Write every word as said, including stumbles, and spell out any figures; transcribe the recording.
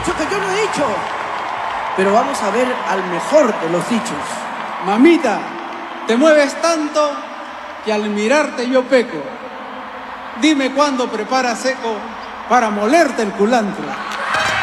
dicho, que yo no he dicho. Pero vamos a ver al mejor de los dichos. Mamita, te mueves tanto que al mirarte yo peco. Dime cuándo preparas seco para molerte el culantro.